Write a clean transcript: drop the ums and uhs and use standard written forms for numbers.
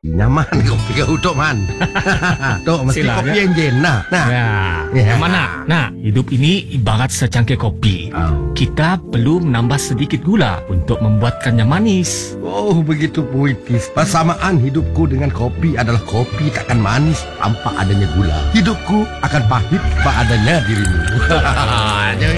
Nyaman kopi kau Tok Man. Tok, mesti Sila, kopi ya. enjen. Nah. Ya. Mana? Nah, hidup ini ibarat secangkir kopi. Kita perlu menambah sedikit gula untuk membuatkannya manis. Oh, begitu puitis. Persamaan hidupku dengan kopi adalah kopi takkan manis tanpa adanya gula. Hidupku akan pahit tanpa adanya dirimu.